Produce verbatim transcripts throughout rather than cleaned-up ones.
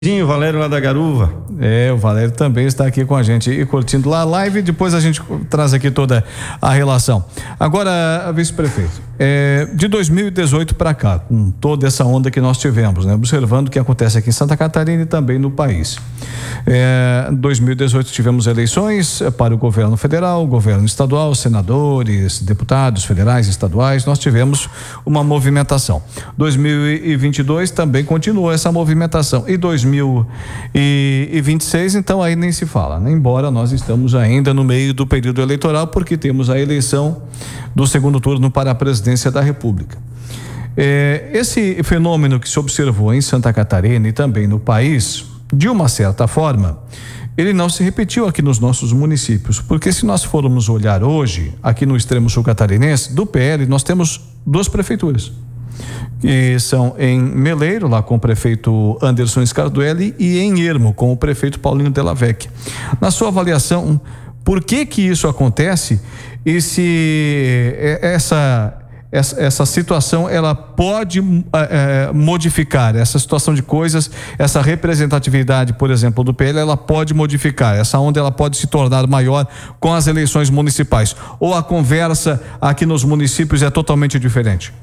Valério lá da Garuva. É, o Valério também está aqui com a gente e curtindo lá a live, depois a gente traz aqui toda a relação. Agora, vice-prefeito, é, de dois mil e dezoito para cá, com toda essa onda que nós tivemos, né, observando o que acontece aqui em Santa Catarina e também no país. É, em dois mil e dezoito tivemos eleições para o governo federal, governo estadual, senadores, deputados federais, estaduais, nós tivemos uma movimentação. dois mil e vinte e dois também continuou essa movimentação e dois mil e vinte e seis, então aí nem se fala, né? Embora nós estamos ainda no meio do período eleitoral, porque temos a eleição do segundo turno para a presidência da República. É, esse fenômeno que se observou em Santa Catarina e também no país, de uma certa forma, ele não se repetiu aqui nos nossos municípios, porque se nós formos olhar hoje, aqui no extremo sul catarinense, do P L, nós temos duas prefeituras, que são em Meleiro, lá com o prefeito Anderson Scarduelli, e em Ermo, com o prefeito Paulinho Della Vecchia. Na sua avaliação, por que que isso acontece e se essa, essa, essa situação ela pode é, modificar, essa situação de coisas, essa representatividade, por exemplo, do P L, ela pode modificar, essa onda ela pode se tornar maior com as eleições municipais, ou a conversa aqui nos municípios é totalmente diferente?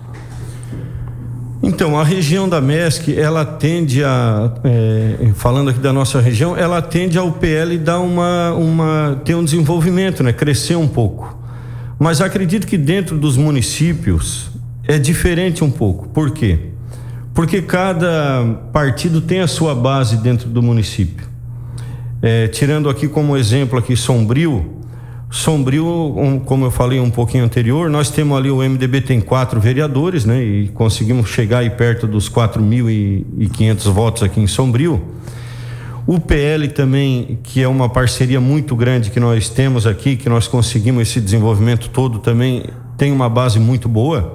Então, a região da M E S C, ela tende a, é, falando aqui da nossa região, ela tende ao P L dar uma, uma, ter um desenvolvimento, né? Crescer um pouco. Mas acredito que dentro dos municípios é diferente um pouco. Por quê? Porque cada partido tem a sua base dentro do município. É, tirando aqui como exemplo aqui Sombrio, Sombrio, um, como eu falei um pouquinho anterior, nós temos ali o M D B tem quatro vereadores, né? E conseguimos chegar aí perto dos quatro mil e quinhentos votos aqui em Sombrio. O P L também, que é uma parceria muito grande que nós temos aqui, que nós conseguimos esse desenvolvimento todo, também tem uma base muito boa.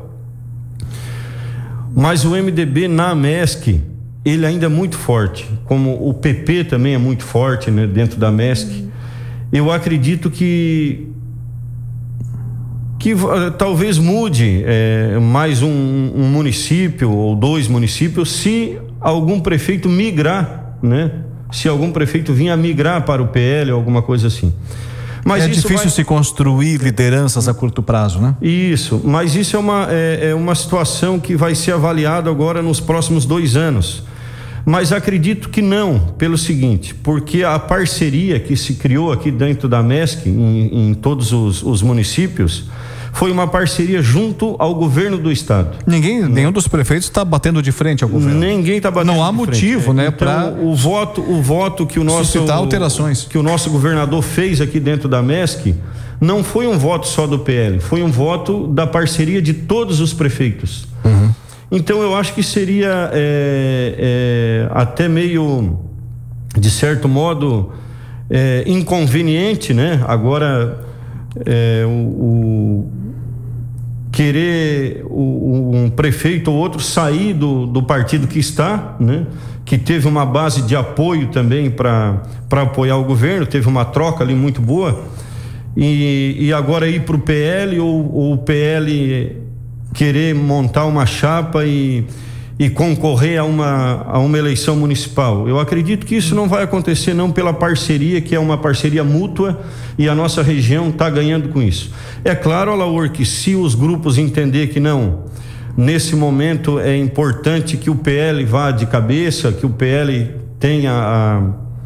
Mas o M D B na M E S C, ele ainda é muito forte, como o P P também é muito forte, né? Dentro da M E S C. Eu acredito que que uh, talvez mude é, mais um, um município ou dois municípios se algum prefeito migrar, né? Se algum prefeito vir a migrar para o P L ou alguma coisa assim. Mas é isso difícil vai... se construir lideranças a curto prazo, né? Isso, mas isso é uma, é, é uma situação que vai ser avaliada agora nos próximos dois anos. Mas acredito que não, pelo seguinte, porque a parceria que se criou aqui dentro da M E S C, em, em todos os, os municípios, foi uma parceria junto ao governo do estado. Ninguém, não. Nenhum dos prefeitos está batendo de frente ao governo. Ninguém está batendo. Não há de motivo, frente. né, então, para o voto, o voto que o nosso suscitar alterações, que o nosso governador fez aqui dentro da M E S C, não foi um voto só do P L, foi um voto da parceria de todos os prefeitos. Uhum. Então eu acho que seria é, é, até meio, de certo modo, é, inconveniente, né? Agora é, o, o querer o, um prefeito ou outro sair do, do partido que está, né? Que teve uma base de apoio também para para apoiar o governo, teve uma troca ali muito boa, e, e agora ir para o P L ou, ou o P L querer montar uma chapa e, e concorrer a uma, a uma eleição municipal. Eu acredito que isso não vai acontecer não pela parceria, que é uma parceria mútua, e a nossa região está ganhando com isso. É claro, Alaor, que se os grupos entender que não, nesse momento é importante que o P L vá de cabeça, que o P L tenha a,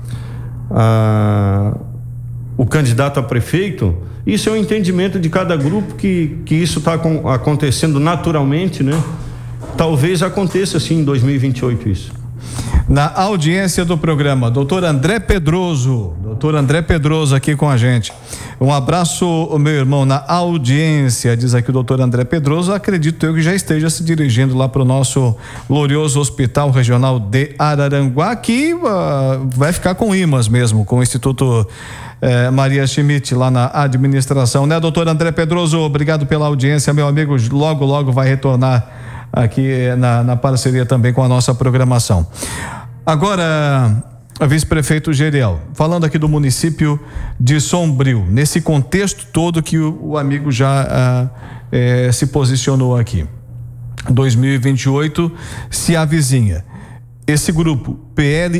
a, o candidato a prefeito, isso é um entendimento de cada grupo, que, que isso está acontecendo naturalmente, né? Talvez aconteça assim em dois mil e vinte e oito isso. Na audiência do programa, doutor André Pedroso, doutor André Pedroso aqui com a gente. Um abraço, meu irmão, na audiência, diz aqui o doutor André Pedroso. Acredito eu que já esteja se dirigindo lá para o nosso glorioso Hospital Regional de Araranguá, que uh, vai ficar com I M A S mesmo, com o Instituto eh, Maria Schmidt lá na administração, né, doutor André Pedroso? Obrigado pela audiência, meu amigo. Logo, logo vai retornar aqui na, na parceria também com a nossa programação. Agora, vice-prefeito Geriel, falando aqui do município de Sombrio, nesse contexto todo que o, o amigo já ah, eh, se posicionou aqui. dois mil e vinte e oito se avizinha. esse grupo, P L